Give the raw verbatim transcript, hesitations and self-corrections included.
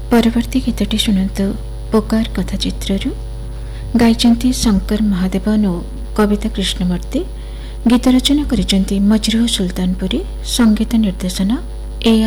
परवर्ती गीतटी शुणु पुकार कथा चित्रु गाइचंती शंकर महादेवन और कविता कृष्णमूर्ति। गीत रचना करिसेंती मजरूह सुल्तानपुरी। संगीत निर्देशन ए